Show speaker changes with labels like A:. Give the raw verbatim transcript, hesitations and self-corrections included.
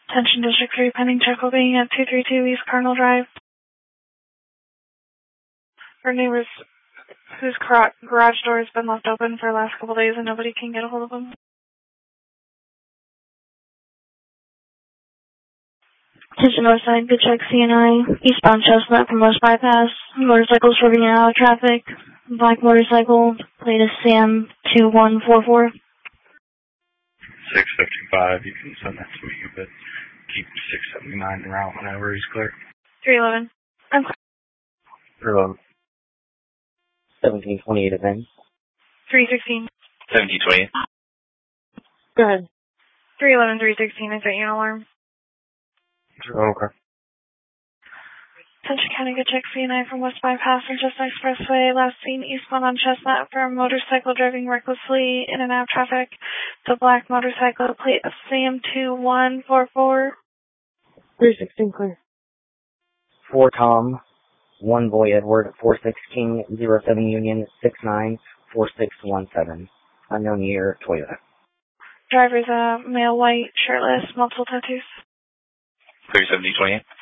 A: Attention District three, pending check will be at two three two East Cardinal Drive. For neighbors whose garage door has been left open for the last couple days and nobody can get a hold of them. Attention Northside, good check C N I, eastbound Chestnut from West Bypass. Motorcycle swerving out of traffic. Black motorcycle, plate is Sam two one four four.
B: six fifty-five, you can send that to me, but keep six seventy-nine en route whenever he's clear.
A: three eleven. I'm clear.
B: three eleven.
C: seventeen twenty-eight event.
A: three sixteen.
D: seventeen twenty-eight.
C: Go ahead.
A: three eleven, three sixteen, I set you an alarm.
B: Okay.
A: Attention County, good check C N I from West Bypass and Chestnut Expressway. Last seen eastbound on Chestnut for a motorcycle driving recklessly in and out of traffic. The black motorcycle, plate of Sam two one four four.
C: three sixteen clear. four Tom, one Boy Edward, four sixteen zero seven Union, six nine four six one seven. Unknown year, Toyota.
A: Driver's uh, male, white, shirtless, multiple tattoos.
D: Clear seventeen twenty-eight.